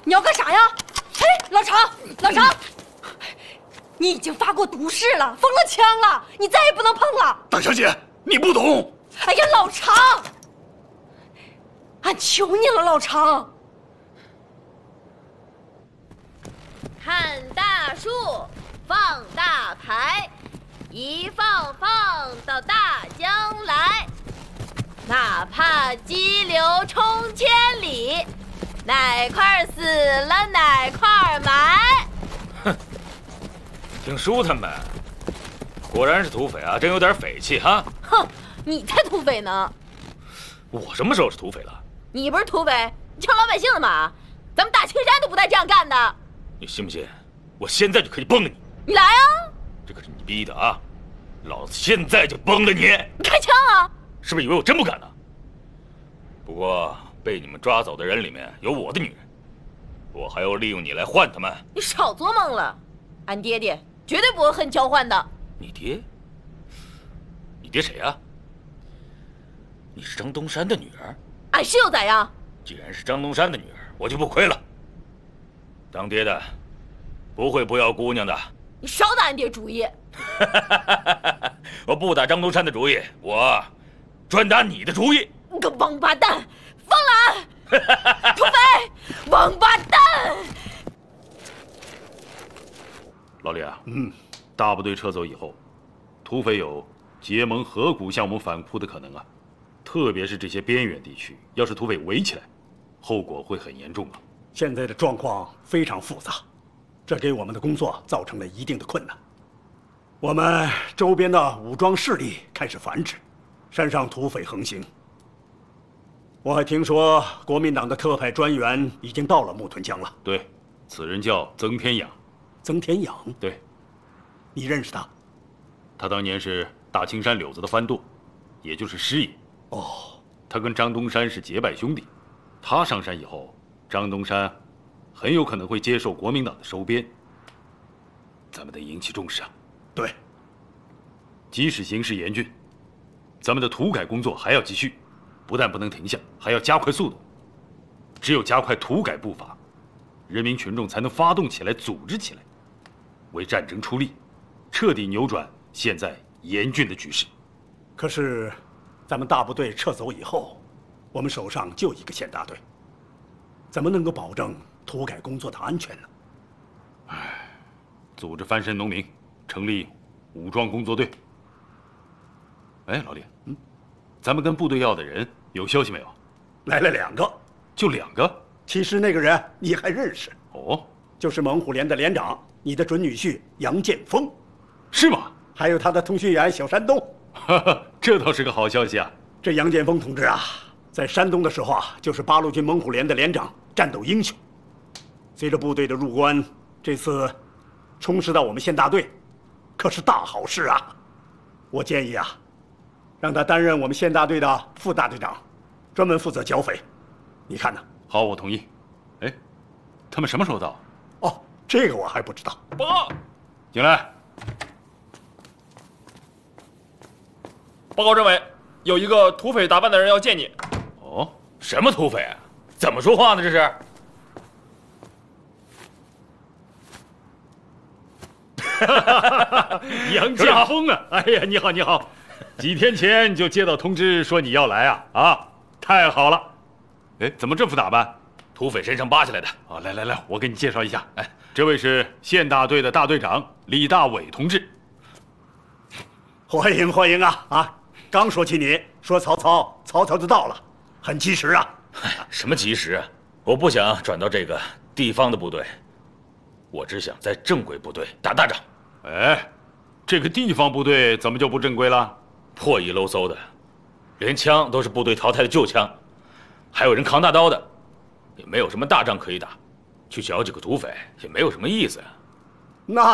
你要干啥呀？嘿，老常，老常，你已经发过毒誓了，封了枪了，你再也不能碰了。 大小姐，你不懂。 哎呀，老常，俺求你了，老常。 看大树，放大牌，一放到大江来。哪怕激流冲千里，哪块死了哪块埋。 哼，挺舒坦呗。果然是土匪啊，真有点匪气哈。 哼，你才土匪呢！ 我什么时候是土匪了？ 你不是土匪，你抢老百姓的马，咱们大青山都不带这样干的。 你信不信？我现在就可以崩了你！ 你来啊！ 这可是你逼的啊！老子现在就崩了你！ 你开枪啊！ 是不是以为我真不敢呢？不过被你们抓走的人里面有我的女人，我还要利用你来换他们。 你少做梦了，俺爹爹绝对不会和你交换的。 你爹？你爹谁啊？你是张东山的女儿？ 俺是又咋样？ 既然是张东山的女儿，我就不亏了。当爹的不会不要姑娘的。 你少打俺爹主意。 我不打张东山的主意，我专打你的主意。 你个王八蛋，放了俺！土匪，王八蛋！ 老李啊，大部队撤走以后，土匪有结盟合股向我们反扑的可能啊。特别是这些边远地区，要是土匪围起来，后果会很严重啊。 现在的状况非常复杂，这给我们的工作造成了一定的困难。我们周边的武装势力开始繁殖，山上土匪横行。我还听说国民党的特派专员已经到了木屯江了。 对，此人叫曾天养。 曾天养？ 对， 你认识他？ 他当年是大青山柳子的番舵，也就是师爷。 哦， 他跟张东山是结拜兄弟。他上山以后，张东山很有可能会接受国民党的收编。咱们得引起重视啊。 对， 即使形势严峻，咱们的土改工作还要继续，不但不能停下，还要加快速度。只有加快土改步伐，人民群众才能发动起来，组织起来，为战争出力，彻底扭转现在严峻的局势。 可是，咱们大部队撤走以后，我们手上就一个县大队，怎么能够保证土改工作的安全呢？ 组织翻身农民，成立武装工作队。哎，老李，咱们跟部队要的人有消息没有？ 来了2个。 就2个？ 其实那个人你还认识？ 哦， 就是猛虎连的连长，你的准女婿杨建峰。 是吗？ 还有他的通讯员小山东。 这倒是个好消息啊！ 这杨建峰同志啊，在山东的时候啊，就是8路军猛虎连的连长，战斗英雄。随着部队的入关，这次充实到我们县大队，可是大好事啊！我建议啊，让他担任我们县大队的副大队长，专门负责剿匪。你看呢？ 好，我同意。哎，他们什么时候到？ 哦，这个我还不知道。 报告， 进来。 报告政委，有一个土匪打扮的人要见你。 哦，什么土匪啊？怎么说话呢？这是？ 杨建峰啊！哎呀，你好，你好！几天前就接到通知说你要来啊！啊，太好了！哎，怎么这副打扮？ 土匪身上扒下来的。 啊，来来来，我给你介绍一下。哎，这位是县大队的大队长李大伟同志。 欢迎欢迎啊！啊，刚说起你，说曹操就到了，很及时啊！ 什么及时啊？我不想转到这个地方的部队，我只想在正规部队打大仗。 哎，这个地方部队怎么就不正规了？ 破衣漏搜的，连枪都是部队淘汰的旧枪，还有人扛大刀的，也没有什么大仗可以打，去剿几个土匪也没有什么意思呀。 那